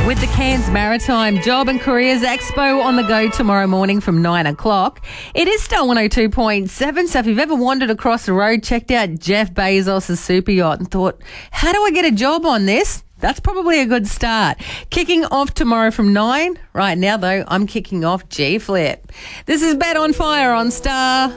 With the Cairns Maritime Job and Careers Expo on the go tomorrow morning from 9 o'clock. It is Star 102.7, so if you've ever wandered across the road, checked out Jeff Bezos' super yacht and thought, how do I get a job on this? That's probably a good start. Kicking off tomorrow from 9. Right now, though, I'm kicking off G-Flip. This is Bet on Fire on Star.